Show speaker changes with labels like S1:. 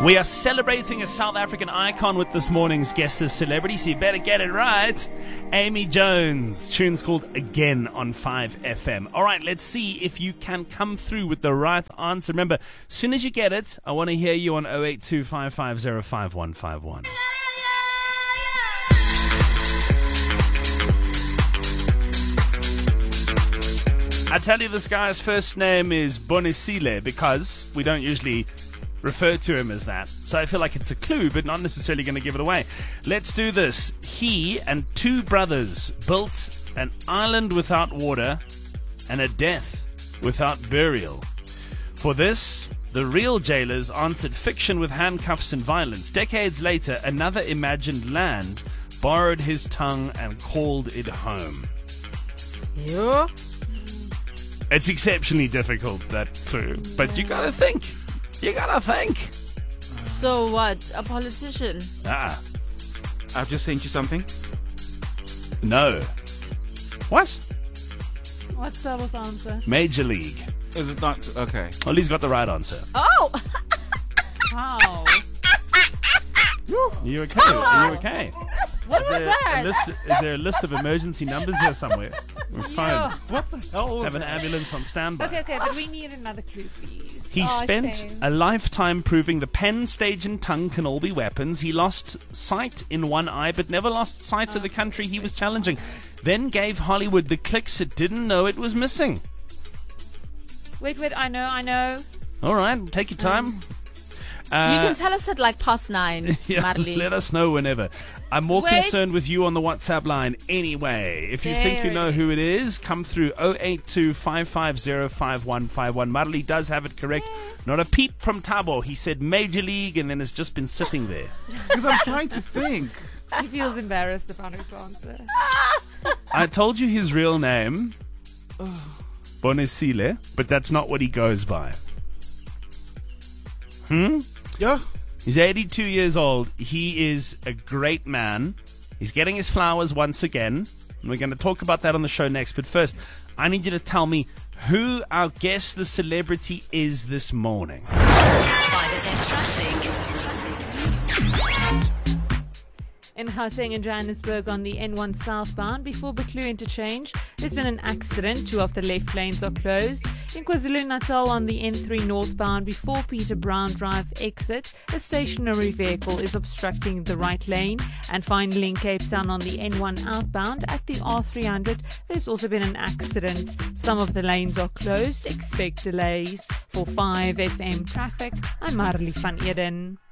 S1: We are celebrating a South African icon with this morning's guest as celebrity, so you better get it right. Amy Jones. Tune's called Again on 5FM. All right, let's see if you can come through with the right answer. Remember, as soon as you get it, I want to hear you on 082 550 5151. I tell you, this guy's first name is Bonisile because we don't usually refer to him as that. So I feel like it's a clue, but not necessarily going to give it away. Let's do this. He and two brothers built an island without water and a death without burial. For this, the real jailers answered fiction with handcuffs and violence. Decades later, another imagined land borrowed his tongue and called it home.
S2: Yeah.
S1: It's exceptionally difficult, that clue. But you gotta think. You gotta think.
S2: So what? A politician?
S3: I've just sent you something.
S1: No. What?
S4: What's Sabo's answer?
S1: Major League.
S3: Is it not? Okay.
S1: Well, he's got the right answer.
S2: Oh!
S4: How?
S1: Are you okay? Are you okay?
S2: What was that?
S1: Is there a list of emergency numbers here somewhere? We're fine.
S3: What the hell?
S1: Have an ambulance on standby.
S4: Okay, but we need another clue, please.
S1: He spent
S4: shame.
S1: a lifetime proving the pen, stage, and tongue can all be weapons. He lost sight in one eye, but never lost sight of the country he was challenging. Then gave Hollywood the clicks it didn't know it was missing.
S4: Wait, I know.
S1: All right, take your time.
S2: You can tell us at like past 9,
S1: Yeah,
S2: Marley.
S1: let us know whenever. I'm more concerned with you on the WhatsApp line anyway. If you think you know who it is, come through 082 550 5151. Marley does have it correct. Not a peep from Tabo. He said Major League and then has just been sitting there.
S3: Because I'm trying to think.
S4: He feels embarrassed about his answer.
S1: I told you his real name, Bonisile, but that's not what he goes by.
S3: Yeah.
S1: He's 82 years old. He is a great man. He's getting his flowers once again. And we're going to talk about that on the show next. But first, I need you to tell me who our guest, the celebrity, is this morning.
S5: 5FM traffic.
S4: In Gauteng and Johannesburg on the N1 southbound before Buccleuch interchange, there's been an accident. 2 of the left lanes are closed. In KwaZulu-Natal on the N3 northbound before Peter Brown Drive exit, a stationary vehicle is obstructing the right lane. And finally in Cape Town on the N1 outbound at the R300, there's also been an accident. Some of the lanes are closed. Expect delays. For 5FM traffic, I'm Marley van Eden.